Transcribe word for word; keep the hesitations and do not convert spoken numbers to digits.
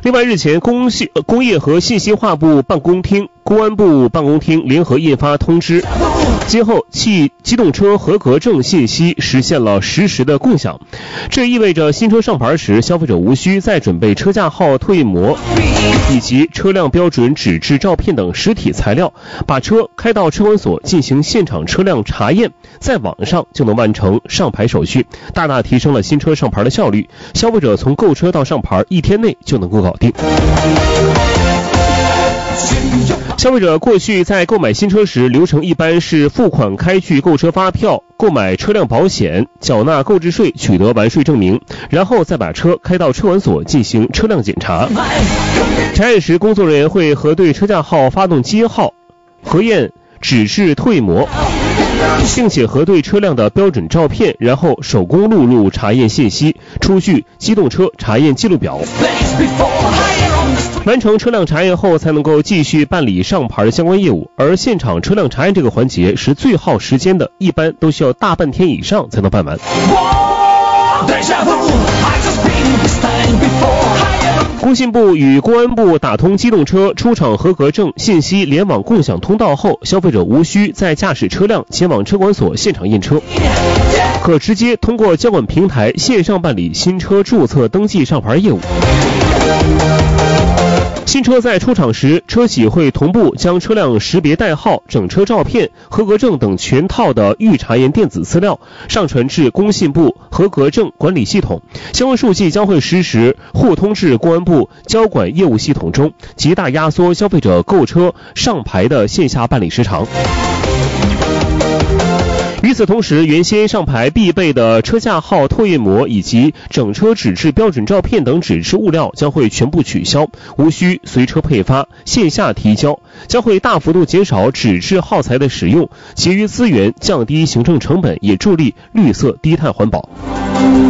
另外，日前工信、呃、工业和信息化部办公厅、公安部办公厅联合印发通知，今后汽机动车合格证信息实现了实时的共享。这意味着新车上牌时，消费者无需再准备车架号拓印模以及车辆标准纸质照片等实体材料，把车开到车管所进行现场车辆查验，在网上就能完成上牌手续，大大提升了新车上牌的效率。消费者从购车到上牌一天内就能够搞定。消费者过去在购买新车时，流程一般是付款开具购车发票，购买车辆保险，缴纳购置税，取得完税证明，然后再把车开到车管所进行车辆检查。查验时，工作人员会核对车架号、发动机号，核验纸质拓印模，并且核对车辆的标准照片，然后手工录入查验信息，出具机动车查验记录表。完成车辆查验后，才能够继续办理上牌的相关业务。而现场车辆查验这个环节是最耗时间的，一般都需要大半天以上才能办完。工信部与公安部打通机动车出厂合格证信息联网共享通道后，消费者无需再驾驶车辆前往车管所现场验车，可直接通过交管平台线上办理新车注册登记上牌业务。新车在出厂时，车企会同步将车辆识别代号、整车照片、合格证等全套的预查验电子资料上传至工信部合格证管理系统，相关数据将会实时互通至公安部交管业务系统中，极大压缩消费者购车上牌的线下办理时长。与此同时，原先上牌必备的车架号拓印模以及整车纸质标准照片等纸质物料将会全部取消，无需随车配发，线下提交，将会大幅度减少纸质耗材的使用，节约资源，降低行政成本，也助力绿色低碳环保。